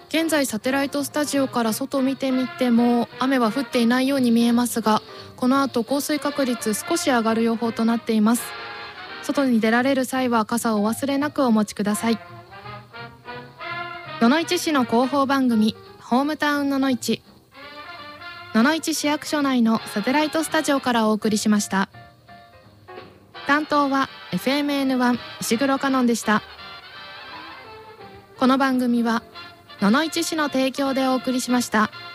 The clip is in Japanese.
現在サテライトスタジオから外を見てみても雨は降っていないように見えますが、この後降水確率少し上がる予報となっています。外に出られる際は傘をお忘れなくお持ちください。野々市市の広報番組ホームタウン野々市、野々市市役所内のサテライトスタジオからお送りしました。担当は FMN1 石黒カノンでした。この番組は野々市市の提供でお送りしました。